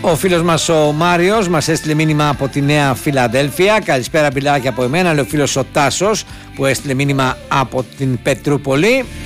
Ο φίλος μας ο Μάριος μας έστειλε μήνυμα από τη Νέα Φιλαδέλφια. Καλησπέρα, μπιλάκια από εμένα. Λέει ο φίλος ο Τάσος που έστειλε μήνυμα από την Πετρούπολη.